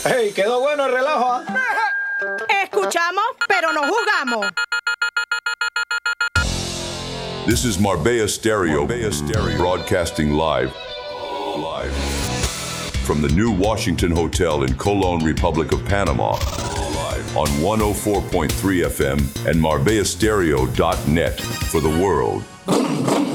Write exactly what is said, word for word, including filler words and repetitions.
¡Ey, quedó bueno el relajo! ¿Ah? Escuchamos, pero no jugamos. This is Marbella Stereo, Marbella Stereo, broadcasting live, live from the new Washington Hotel in Colon, Republic of Panama, live on one oh four point three F M and Marbella Stereo dot net for the world.